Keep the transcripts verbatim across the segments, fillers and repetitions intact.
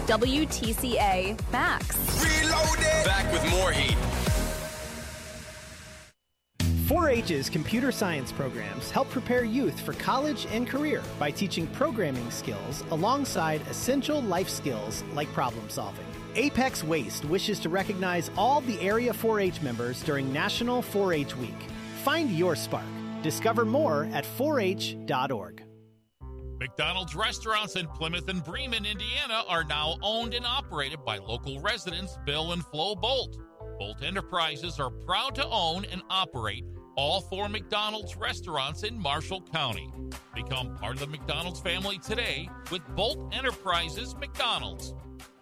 W T C A Max. Reloaded. Back with more heat. four H's computer science programs help prepare youth for college and career by teaching programming skills alongside essential life skills like problem solving. Apex Waste wishes to recognize all the Area four H members during National four H Week. Find your spark. Discover more at four H dot org. McDonald's restaurants in Plymouth and Bremen, Indiana are now owned and operated by local residents Bill and Flo Bolt. Bolt Enterprises are proud to own and operate all four McDonald's restaurants in Marshall County. Become part of the McDonald's family today with Bolt Enterprises McDonald's.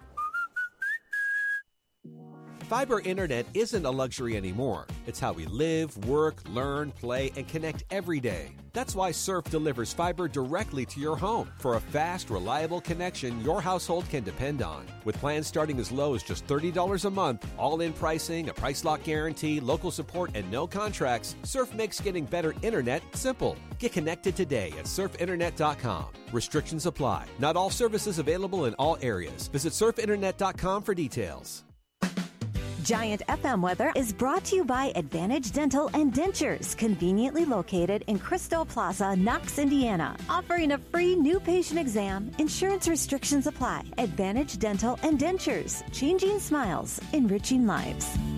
Fiber internet isn't a luxury anymore. It's how we live, work, learn, play, and connect every day. That's why Surf delivers fiber directly to your home for a fast, reliable connection your household can depend on. With plans starting as low as just thirty dollars a month, all-in pricing, a price lock guarantee, local support, and no contracts, Surf makes getting better internet simple. Get connected today at surf internet dot com. Restrictions apply. Not all services available in all areas. Visit surf internet dot com for details. Giant F M weather is brought to you by Advantage Dental and Dentures, conveniently located in Cristo Plaza, Knox, Indiana. Offering a free new patient exam. Insurance restrictions apply. Advantage Dental and Dentures, changing smiles, enriching lives.